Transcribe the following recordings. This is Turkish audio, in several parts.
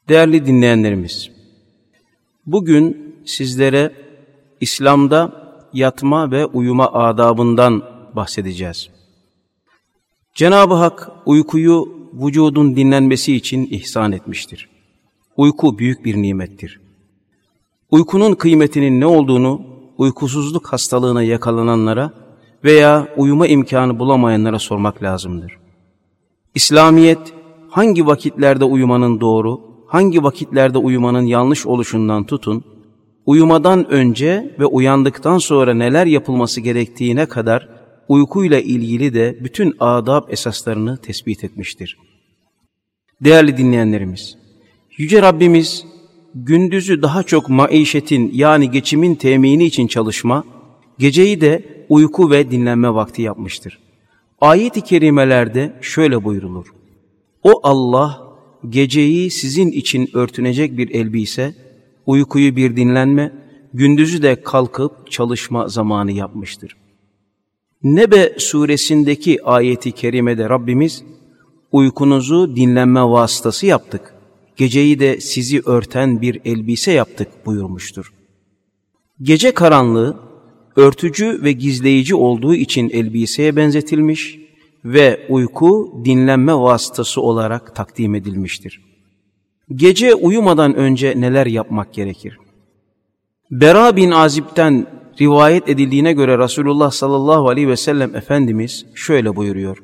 Değerli dinleyenlerimiz, bugün sizlere İslam'da yatma ve uyuma adabından bahsedeceğiz. Cenab-ı Hak uykuyu vücudun dinlenmesi için ihsan etmiştir. Uyku büyük bir nimettir. Uykunun kıymetinin ne olduğunu uykusuzluk hastalığına yakalananlara veya uyuma imkanı bulamayanlara sormak lazımdır. İslamiyet hangi vakitlerde uyumanın doğru, hangi vakitlerde uyumanın yanlış oluşundan tutun, uyumadan önce ve uyandıktan sonra neler yapılması gerektiğine kadar uykuyla ilgili de bütün adab esaslarını tespit etmiştir. Değerli dinleyenlerimiz, Yüce Rabbimiz gündüzü daha çok maişetin yani geçimin temini için çalışma, geceyi de uyku ve dinlenme vakti yapmıştır. Ayet-i kerimelerde şöyle buyrulur: O Allah geceyi sizin için örtünecek bir elbise, uykuyu bir dinlenme, gündüzü de kalkıp çalışma zamanı yapmıştır. Nebe suresindeki ayeti kerimede Rabbimiz, uykunuzu dinlenme vasıtası yaptık, geceyi de sizi örten bir elbise yaptık buyurmuştur. Gece karanlığı, örtücü ve gizleyici olduğu için elbiseye benzetilmiş ve uyku dinlenme vasıtası olarak takdim edilmiştir. Gece uyumadan önce neler yapmak gerekir? Bera bin Azib'ten rivayet edildiğine göre Resulullah sallallahu aleyhi ve sellem Efendimiz şöyle buyuruyor: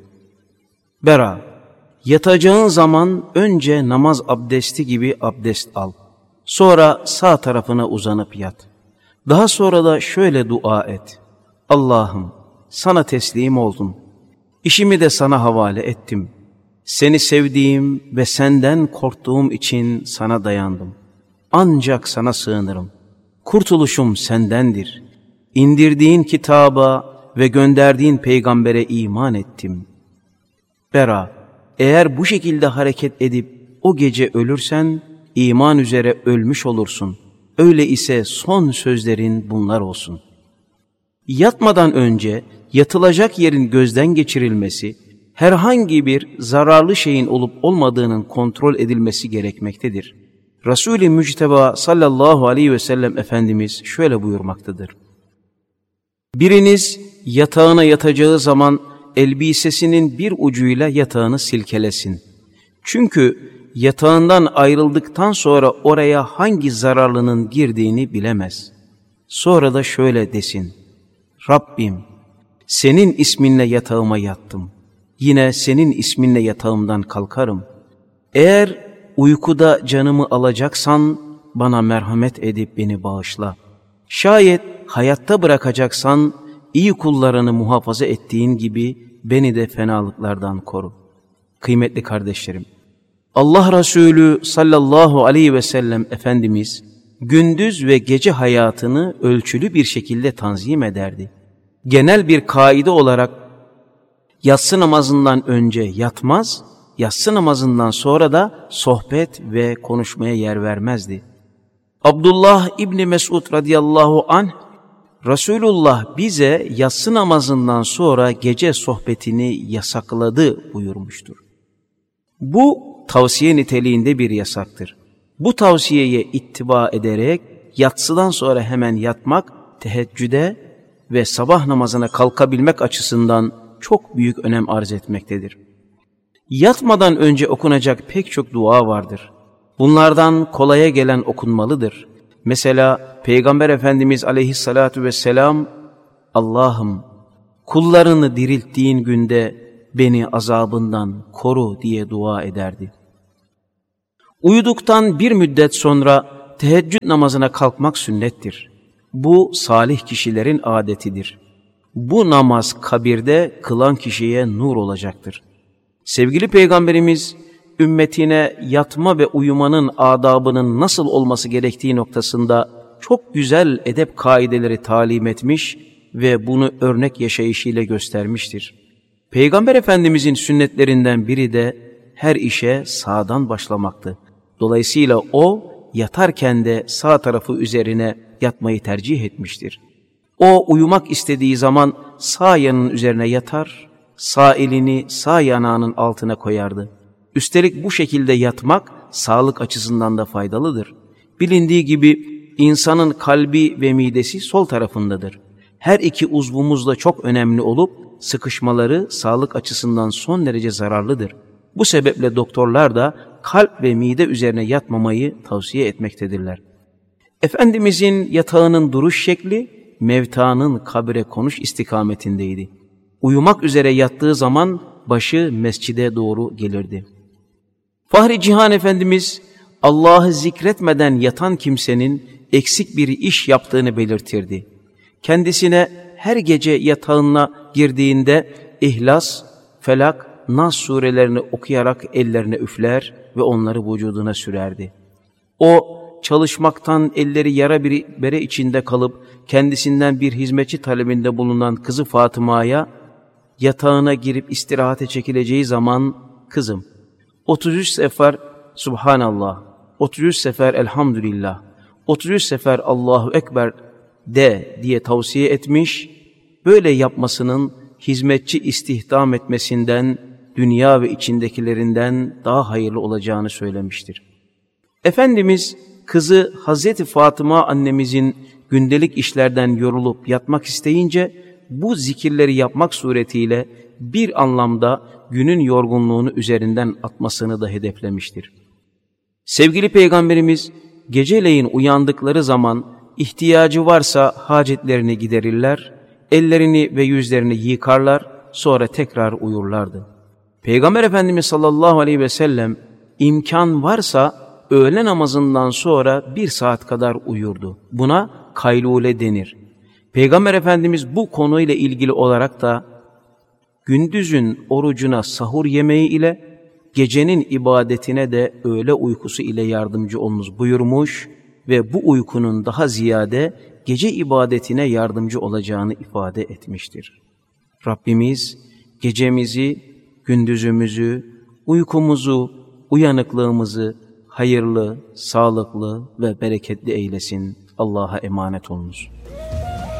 Bera, yatacağın zaman önce namaz abdesti gibi abdest al. Sonra sağ tarafına uzanıp yat. Daha sonra da şöyle dua et: Allah'ım, sana teslim oldum. İşimi de sana havale ettim. Seni sevdiğim ve senden korktuğum için sana dayandım. Ancak sana sığınırım. Kurtuluşum sendendir. İndirdiğin kitaba ve gönderdiğin peygambere iman ettim. Bera, eğer bu şekilde hareket edip o gece ölürsen iman üzere ölmüş olursun. Öyle ise son sözlerin bunlar olsun. Yatmadan önce yatılacak yerin gözden geçirilmesi, herhangi bir zararlı şeyin olup olmadığının kontrol edilmesi gerekmektedir. Resul-i Mücteba sallallahu aleyhi ve sellem Efendimiz şöyle buyurmaktadır: Biriniz yatağına yatacağı zaman elbisesinin bir ucuyla yatağını silkelesin. Çünkü yatağından ayrıldıktan sonra oraya hangi zararlının girdiğini bilemez. Sonra da şöyle desin: Rabbim, senin isminle yatağıma yattım. Yine senin isminle yatağımdan kalkarım. Eğer uykuda canımı alacaksan bana merhamet edip beni bağışla. Şayet hayatta bırakacaksan iyi kullarını muhafaza ettiğin gibi beni de fenalıklardan koru. Kıymetli kardeşlerim, Allah Resulü sallallahu aleyhi ve sellem Efendimiz gündüz ve gece hayatını ölçülü bir şekilde tanzim ederdi. Genel bir kaide olarak yatsı namazından önce yatmaz, yatsı namazından sonra da sohbet ve konuşmaya yer vermezdi. Abdullah İbni Mesud radıyallahu anh, Resulullah bize yatsı namazından sonra gece sohbetini yasakladı buyurmuştur. Bu tavsiye niteliğinde bir yasaktır. Bu tavsiyeye ittiba ederek yatsıdan sonra hemen yatmak, teheccüde ve sabah namazına kalkabilmek açısından çok büyük önem arz etmektedir. Yatmadan önce okunacak pek çok dua vardır. Bunlardan kolaya gelen okunmalıdır. Mesela Peygamber Efendimiz aleyhissalatu vesselam, Allah'ım, kullarını dirilttiğin günde beni azabından koru diye dua ederdi. Uyuduktan bir müddet sonra teheccüd namazına kalkmak sünnettir. Bu salih kişilerin adetidir. Bu namaz kabirde kılan kişiye nur olacaktır. Sevgili Peygamberimiz ümmetine yatma ve uyumanın adabının nasıl olması gerektiği noktasında çok güzel edep kaideleri talim etmiş ve bunu örnek yaşayışıyla göstermiştir. Peygamber Efendimizin sünnetlerinden biri de her işe sağdan başlamaktı. Dolayısıyla o yatarken de sağ tarafı üzerine yatmayı tercih etmiştir. O uyumak istediği zaman sağ yanının üzerine yatar, sağ elini sağ yanağının altına koyardı. Üstelik bu şekilde yatmak sağlık açısından da faydalıdır. Bilindiği gibi insanın kalbi ve midesi sol tarafındadır. Her iki uzvumuz da çok önemli olup sıkışmaları sağlık açısından son derece zararlıdır. Bu sebeple doktorlar da kalp ve mide üzerine yatmamayı tavsiye etmektedirler. Efendimizin yatağının duruş şekli mevtanın kabre konuş istikametindeydi. Uyumak üzere yattığı zaman başı mescide doğru gelirdi. Fahri Cihan Efendimiz Allah'ı zikretmeden yatan kimsenin eksik bir iş yaptığını belirtirdi. Kendisine her gece yatağına girdiğinde İhlas, Felak, Nas surelerini okuyarak ellerine üfler ve onları vücuduna sürerdi. O çalışmaktan elleri yara bir bere içinde kalıp kendisinden bir hizmetçi talebinde bulunan kızı Fatıma'ya yatağına girip istirahate çekileceği zaman kızım 33 sefer Subhanallah, 33 sefer Elhamdülillah, 33 sefer Allahu Ekber de diye tavsiye etmiş, böyle yapmasının hizmetçi istihdam etmesinden, dünya ve içindekilerinden daha hayırlı olacağını söylemiştir. Efendimiz kızı Hazreti Fatıma annemizin gündelik işlerden yorulup yatmak isteyince bu zikirleri yapmak suretiyle bir anlamda günün yorgunluğunu üzerinden atmasını da hedeflemiştir. Sevgili Peygamberimiz geceleyin uyandıkları zaman ihtiyacı varsa hacetlerini giderirler, ellerini ve yüzlerini yıkarlar, sonra tekrar uyurlardı. Peygamber Efendimiz sallallahu aleyhi ve sellem imkan varsa öğle namazından sonra 1 saat kadar uyurdu. Buna kaylule denir. Peygamber Efendimiz bu konuyla ilgili olarak da gündüzün orucuna sahur yemeği ile gecenin ibadetine de öğle uykusu ile yardımcı olunuz buyurmuş ve bu uykunun daha ziyade gece ibadetine yardımcı olacağını ifade etmiştir. Rabbimiz gecemizi, gündüzümüzü, uykumuzu, uyanıklığımızı hayırlı, sağlıklı ve bereketli eylesin. Allah'a emanet olunuz.